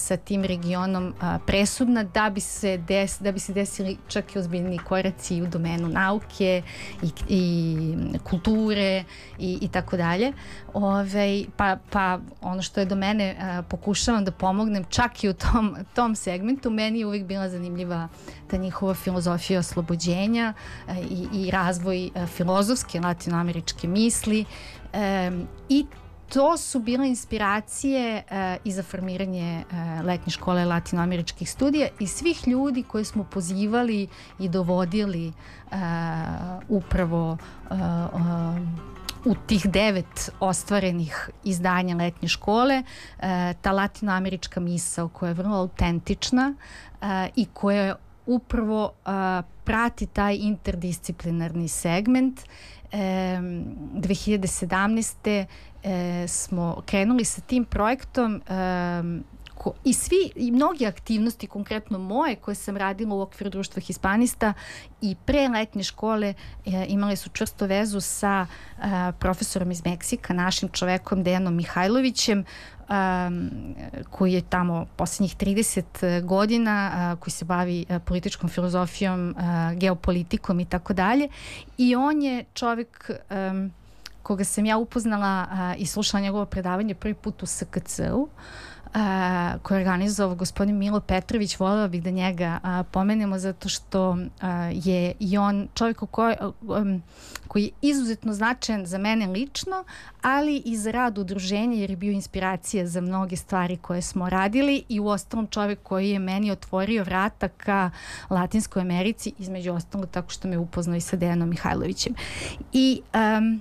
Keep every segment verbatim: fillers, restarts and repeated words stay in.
sa tim regionom a, presudna da bi se des, da bi se desili čak i ozbiljni koraci u domenu nauke i, i kulture i, i tako dalje. Ove, pa, pa ono što je do mene a, pokušavam da pomognem čak i u tom, tom segmentu. Meni je uvijek bila zanimljiva ta njihova filozofija oslobođenja a, i, i razvoj a, filozofske latinoameričke misli a, i to su bile inspiracije uh, i za formiranje uh, letnje škole latinoameričkih studija i svih ljudi koje smo pozivali i dovodili uh, upravo uh, uh, u tih devet ostvarenih izdanja letnje škole. Uh, ta latinoamerička misao koja je vrlo autentična uh, i koja je upravo uh, prati taj interdisciplinarni segment. E, dve hiljade sedamnaeste. E, smo krenuli sa tim projektom e, ko, i svi i mnogi aktivnosti, konkretno moje koje sam radila u okviru društva Hispanista i pre letnje škole e, imali su čvrstu vezu sa e, profesorom iz Meksika, našim čovekom Dejanom Mihajlovićem, Um, koji je tamo posljednjih trideset godina, uh, koji se bavi uh, političkom filozofijom, uh, geopolitikom i tako dalje. I on je čovjek um, koga sam ja upoznala uh, i slušala njegovo predavanje prvi put u S K C-u, Uh, koji je organizovao gospodin Milo Petrović. Voljela bih da njega uh, pomenemo zato što uh, je i on čovjek koji, um, koji je izuzetno značajan za mene lično, ali i za rad udruženja jer je bio inspiracija za mnoge stvari koje smo radili i u ostalom čovjek koji je meni otvorio vrata ka Latinskoj Americi, između ostalog tako što me upoznao i sa Dejanom Mihajlovićem. I um,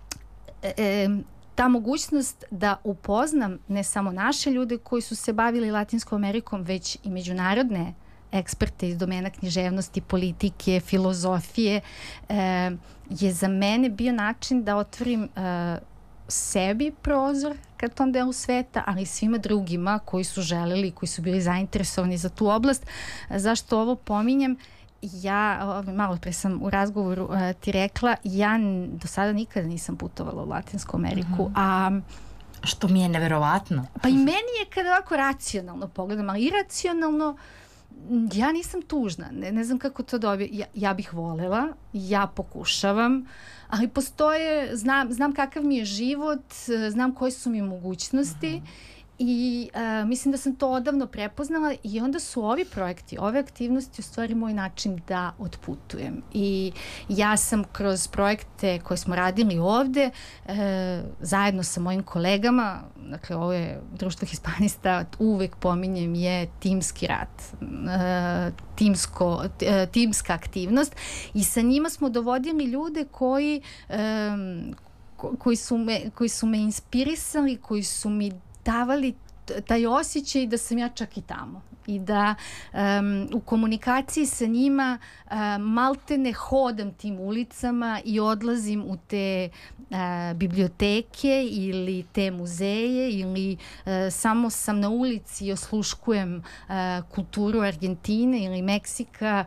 e, ta mogućnost da upoznam ne samo naše ljude koji su se bavili Latinskom Amerikom, već i međunarodne eksperte iz domena književnosti, politike, filozofije, eh, je za mene bio način da otvorim eh, sebi prozor ka tom delu sveta, ali i svima drugima koji su želeli, koji su bili zainteresovani za tu oblast. Zašto ovo pominjem? Ja, malo pre sam u razgovoru uh, ti rekla, ja do sada nikada nisam putovala u Latinsku Ameriku, mm-hmm. a što mi je neverovatno. Pa i meni je kada ovako racionalno pogledam, ali iracionalno ja nisam tužna, ne, ne znam kako to dobije. Ja, ja bih volela, ja pokušavam, ali postoje, znam, znam kakav mi je život, znam koje su mi mogućnosti, mm-hmm. i uh, mislim da sam to odavno prepoznala i onda su ovi projekti, ove aktivnosti u stvari moj način da otputujem. I ja sam kroz projekte koje smo radili ovde uh, zajedno sa mojim kolegama, dakle ovo je društvo Hispanista, uvek pominjem, je timski rad, uh, timsko, uh, timska aktivnost i sa njima smo dovodili ljude koji um, ko, koji su me, koji su me inspirisali, koji su mi davali taj osjećaj da sam ja čak i tamo i da um, u komunikaciji sa njima um, malte ne hodam tim ulicama i odlazim u te uh, biblioteke ili te muzeje ili uh, samo sam na ulici i osluškujem uh, kulturu Argentine ili Meksika,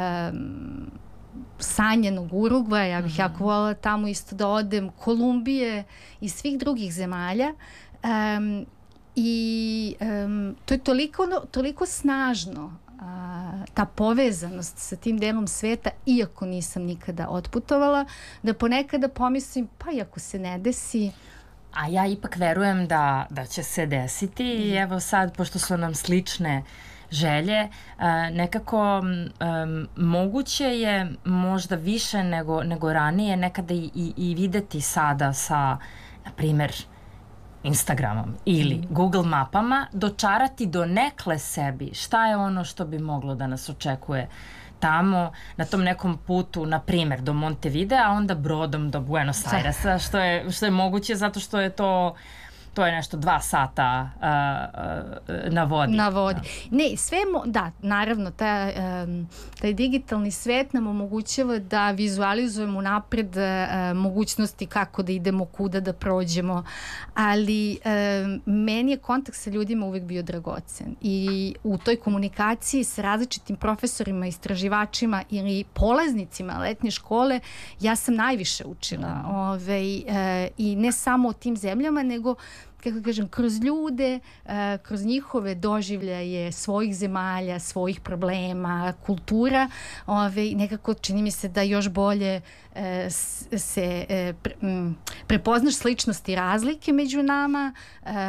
um, sanjenog Urugvaja, ja bih mm-hmm. jako voljela tamo isto da odem, Kolumbije i svih drugih zemalja. Um, i um, to je toliko, toliko snažno, uh, ta povezanost sa tim delom sveta, iako nisam nikada otputovala, da ponekada pomislim, pa i ako se ne desi. A ja ipak verujem da, da će se desiti mm. i evo sad, pošto su nam slične želje, uh, nekako um, moguće je možda više nego, nego ranije nekada i, i, i videti sada sa, na primer, Instagramom ili mm. Google mapama, dočarati do nekle sebi šta je ono što bi moglo da nas očekuje tamo na tom nekom putu, na primjer do Montevidea, a onda brodom do Buenos Airesa, što je, što je moguće zato što je to to je nešto dva sata uh, uh, na vodi. Na vodi. Da. Ne, sve, mo- da, naravno, taj, um, taj digitalni svet nam omogućava da vizualizujemo napred uh, mogućnosti kako da idemo, kuda da prođemo, ali um, meni je kontakt sa ljudima uvek bio dragocen i u toj komunikaciji sa različitim profesorima, istraživačima ili polaznicima letnje škole ja sam najviše učila. Mm. Ove, uh, i ne samo o tim zemljama, nego kako kažem, kroz ljude, kroz njihove doživljaje svojih zemalja, svojih problema, kultura, ove, nekako čini mi se da još bolje se pre, prepoznaš sličnosti i razlike među nama,